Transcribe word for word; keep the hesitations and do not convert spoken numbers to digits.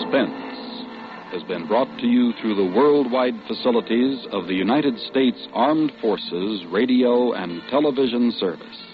Suspense has been brought to you through the worldwide facilities of the United States Armed Forces Radio and Television Service.